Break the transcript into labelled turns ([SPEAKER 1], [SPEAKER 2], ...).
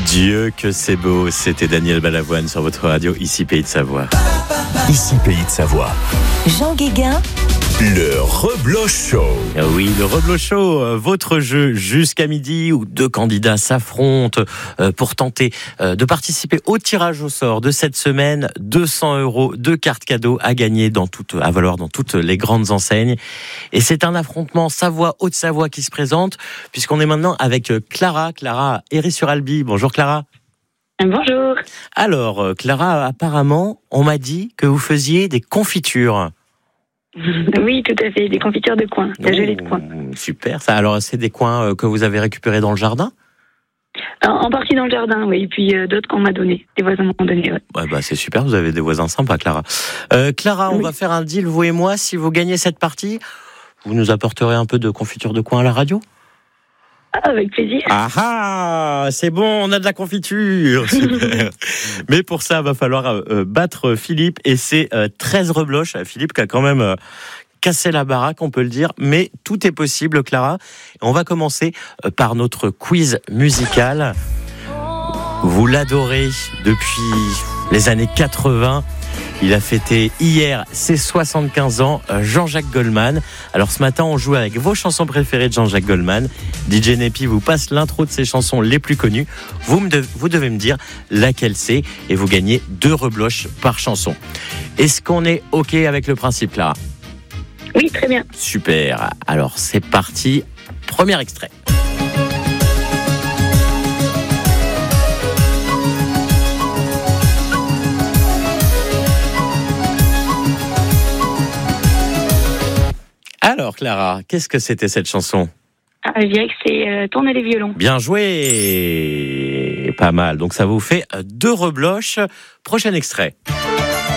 [SPEAKER 1] Dieu que c'est beau, c'était Daniel Balavoine sur votre radio, ici Pays de Savoie.
[SPEAKER 2] Ici Pays de Savoie.
[SPEAKER 3] Jean Guéguin.
[SPEAKER 2] Le Rebloch Show.
[SPEAKER 1] Oui, le Rebloch Show, votre jeu jusqu'à midi où deux candidats s'affrontent pour tenter de participer au tirage au sort de cette semaine. 200 € de cartes cadeaux à gagner à valoir dans toutes les grandes enseignes. Et c'est un affrontement Savoie-Haute-Savoie qui se présente puisqu'on est maintenant avec Clara Héry-sur-Albi. Bonjour Clara.
[SPEAKER 4] Bonjour.
[SPEAKER 1] Alors Clara, apparemment, on m'a dit que vous faisiez des confitures.
[SPEAKER 4] Oui, tout à fait, des confitures de coin, la gelée de coin.
[SPEAKER 1] Super, ça. Alors, c'est des coins que vous avez récupérés dans le jardin ?
[SPEAKER 4] En partie dans le jardin, oui, et puis d'autres qu'on m'a donné, des voisins m'ont donné. Ouais.
[SPEAKER 1] Ouais, bah c'est super, vous avez des voisins sympas, Clara. Clara, on va faire un deal, vous et moi. Si vous gagnez cette partie, vous nous apporterez un peu de confiture de coin à la radio ?
[SPEAKER 4] Avec plaisir.
[SPEAKER 1] Ah, c'est bon, on a de la confiture. Super. Mais pour ça, il va falloir battre Philippe et c'est 13 rebloches. Philippe qui a quand même cassé la baraque, on peut le dire. Mais tout est possible, Clara. On va commencer par notre quiz musical. Vous l'adorez depuis les années 80. Il a fêté hier ses 75 ans, Jean-Jacques Goldman. Alors ce matin, on joue avec vos chansons préférées de Jean-Jacques Goldman. DJ Nepi vous passe l'intro de ses chansons les plus connues. Vous devez me dire laquelle c'est et vous gagnez 2 rebloches par chanson. Est-ce qu'on est OK avec le principe, Clara ?
[SPEAKER 4] Oui, très bien.
[SPEAKER 1] Super. Alors c'est parti. Premier extrait. Alors Clara, qu'est-ce que c'était cette chanson ?
[SPEAKER 4] Je dirais que c'est Tourner les violons.
[SPEAKER 1] Bien joué, pas mal. Donc ça vous fait 2 rebloches. Prochain extrait.